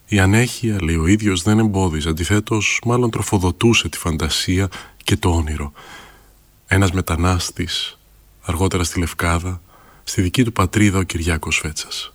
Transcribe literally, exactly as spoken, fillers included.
Η ανέχεια, λέει ο ίδιος, δεν εμπόδιζε, αντιθέτως μάλλον τροφοδοτούσε τη φαντασία και το όνειρο. Ένας μετανάστης, αργότερα στη Λευκάδα, στη δική του πατρίδα ο Κυριάκος Φέτσας.